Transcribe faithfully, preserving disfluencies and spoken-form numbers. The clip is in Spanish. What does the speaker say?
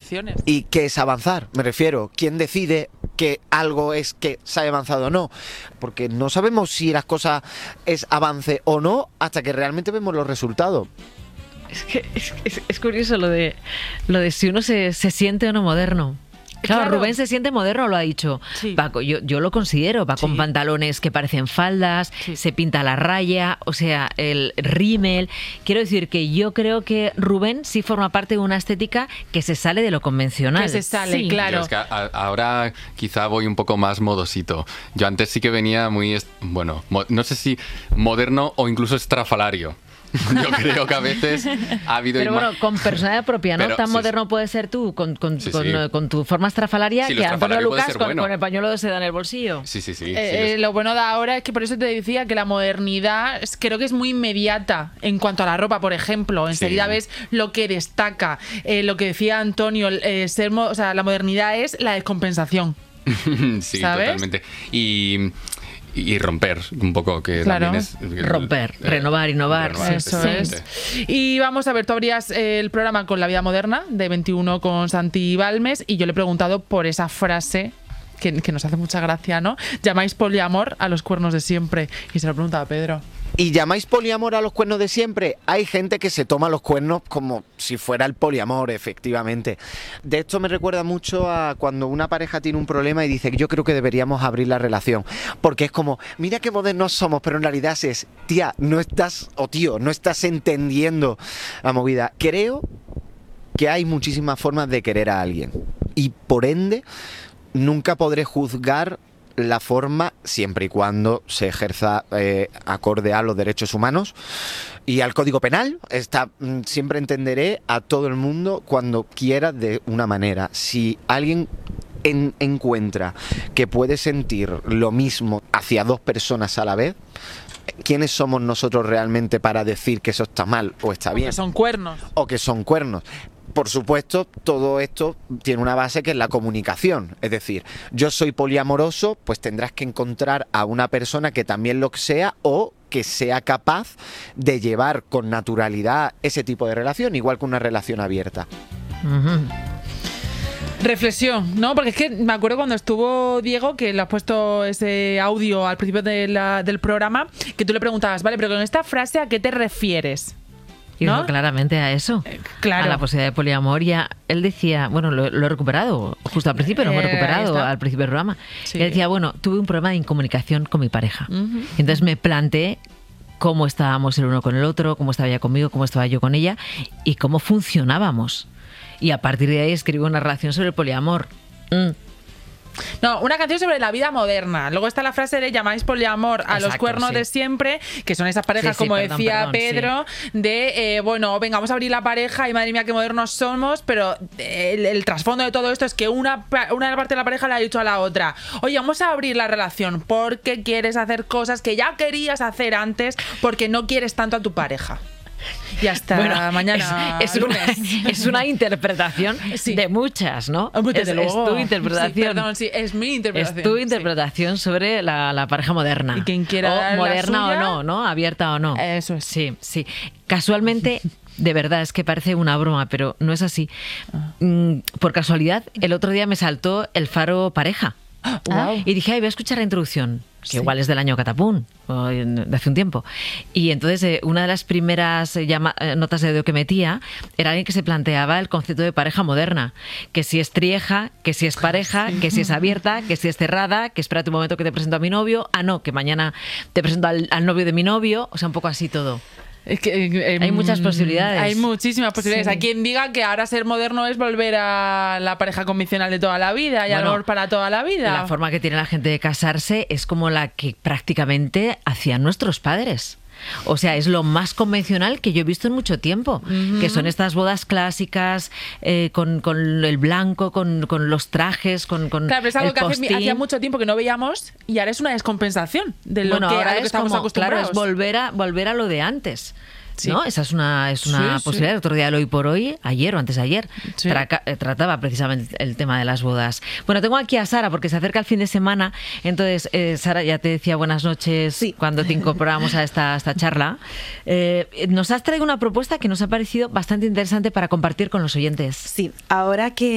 elecciones. ¿Y qué es avanzar? Me refiero, ¿quién decide que algo es que se haya avanzado o no? Porque no sabemos si las cosas es avance o no hasta que realmente vemos los resultados. Es que es, es, es curioso lo de lo de si uno se, se siente o no moderno. Claro, claro, Rubén se siente moderno, lo ha dicho. Sí. Va, yo, yo lo considero, va sí. con pantalones que parecen faldas, sí. se pinta la raya, o sea, el rímel. Quiero decir que yo creo que Rubén sí forma parte de una estética que se sale de lo convencional. Que se sale, sí. claro. Yo es que a, ahora quizá voy un poco más modosito. Yo antes sí que venía muy, bueno, no sé si moderno o incluso estrafalario. Yo creo que a veces ha habido... Pero bueno, con personalidad propia, ¿no? Pero, Tan sí, moderno puedes ser tú con, con, sí, con, sí. con tu forma estrafalaria sí, que Antonio Lucas con, bueno. con el pañuelo de seda en el bolsillo. Sí, sí, sí. Eh, sí eh, lo bueno de ahora es que por eso te decía que la modernidad es, creo que es muy inmediata en cuanto a la ropa, por ejemplo. Enseguida sí. ves lo que destaca. Eh, lo que decía Antonio, eh, ser, o sea, la modernidad es la descompensación. Sí, ¿sabes? Totalmente. Y... Y romper un poco, que claro. también es... Romper, eh, renovar, innovar. renovar Eso es. Y vamos a ver, tú abrías el programa con La Vida Moderna, de veintiuno con Santi Balmes, y yo le he preguntado por esa frase que, que nos hace mucha gracia, ¿no? Llamáis poliamor a los cuernos de siempre. Y se lo preguntaba a Pedro. ¿Y llamáis poliamor a los cuernos de siempre? Hay gente que se toma los cuernos como si fuera el poliamor, efectivamente. De esto me recuerda mucho a cuando una pareja tiene un problema y dice, yo creo que deberíamos abrir la relación. Porque es como, mira qué modernos somos, pero en realidad es, tía, no estás, o tío, no estás entendiendo la movida. Creo que hay muchísimas formas de querer a alguien. Y por ende, nunca podré juzgar la forma, siempre y cuando se ejerza eh, acorde a los derechos humanos y al Código Penal. Está, siempre entenderé a todo el mundo cuando quiera de una manera. Si alguien en, encuentra que puede sentir lo mismo hacia dos personas a la vez, ¿quiénes somos nosotros realmente para decir que eso está mal o está bien? O que son cuernos. O que son cuernos. Por supuesto, todo esto tiene una base que es la comunicación. Es decir, yo soy poliamoroso, pues tendrás que encontrar a una persona que también lo sea o que sea capaz de llevar con naturalidad ese tipo de relación, igual que una relación abierta. Uh-huh. Reflexión, ¿no? Porque es que me acuerdo cuando estuvo Diego, que le has puesto ese audio al principio de la, del programa, que tú le preguntabas, vale, pero con esta frase, ¿a qué te refieres? Y ¿no? dijo claramente a eso, eh, claro. a la posibilidad de poliamor. Ya él decía, bueno, lo, lo he recuperado, justo al principio, lo hemos recuperado eh, al principio del programa. Sí. Él decía, bueno, tuve un problema de incomunicación con mi pareja. Uh-huh. Entonces me planteé cómo estábamos el uno con el otro, cómo estaba ella conmigo, cómo estaba yo con ella y cómo funcionábamos. Y a partir de ahí escribo una relación sobre el poliamor. Mm. No, una canción sobre la vida moderna. Luego está la frase de llamáis poliamor a Exacto, los cuernos sí. de siempre, que son esas parejas, sí, sí, como perdón, decía perdón, Pedro, sí. de, eh, bueno, venga, vamos a abrir la pareja y madre mía qué modernos somos, pero el, el trasfondo de todo esto es que una, una parte de la pareja le ha dicho a la otra, oye, vamos a abrir la relación porque quieres hacer cosas que ya querías hacer antes porque no quieres tanto a tu pareja. Y hasta bueno, mañana. Es, es, una, es una interpretación sí. de muchas, ¿no? Es, es tu interpretación. Sí, perdón, sí, es mi interpretación. Es tu interpretación sí. sobre la, la pareja moderna. Y quien quiera o moderna la suya, o no, ¿no? Abierta o no. Eso es. Sí, sí. Casualmente. De verdad, es que parece una broma, pero no es así. Mm, por casualidad, el otro día me saltó el Faro Pareja. Wow. Y dije, ay, voy a escuchar la introducción, que sí. igual es del año Catapún, de hace un tiempo. Y entonces eh, una de las primeras eh, llama, eh, notas de audio que metía era alguien que se planteaba el concepto de pareja moderna, que si es trieja, que si es pareja, sí. que si es abierta, que si es cerrada, que espérate un momento que te presento a mi novio, ah no, que mañana te presento al, al novio de mi novio, o sea, un poco así todo. Es que, eh, hay muchas posibilidades. Hay muchísimas posibilidades. Sí. Hay quien diga que ahora ser moderno es volver a la pareja convencional de toda la vida y bueno, amor para toda la vida. La forma que tiene la gente de casarse es como la que prácticamente hacían nuestros padres. O sea, es lo más convencional que yo he visto en mucho tiempo, uh-huh. que son estas bodas clásicas eh, con, con el blanco, con, con los trajes, con, con claro, pero es algo el que postín. hace, hacía mucho tiempo que no veíamos y ahora es una descompensación de lo bueno, que, ahora a lo que es estamos como, acostumbrados. Claro, es volver a, volver a lo de antes. Sí. ¿No? Esa es una, es una sí, posibilidad. Sí. Otro día, el hoy por hoy, ayer o antes de ayer, sí. tra- trataba precisamente el tema de las bodas. Bueno, tengo aquí a Sara porque se acerca el fin de semana. Entonces, eh, Sara, ya te decía buenas noches sí. cuando te incorporamos a esta, esta charla. Eh, nos has traído una propuesta que nos ha parecido bastante interesante para compartir con los oyentes. Sí, ahora que